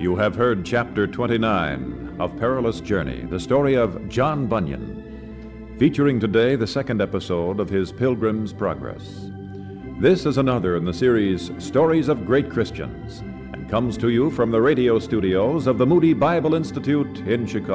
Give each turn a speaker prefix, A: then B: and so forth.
A: You have heard Chapter 29 of Perilous Journey, the story of John Bunyan, featuring today the second episode of his Pilgrim's Progress. This is another in the series Stories of Great Christians, and comes to you from the radio studios of the Moody Bible Institute in Chicago.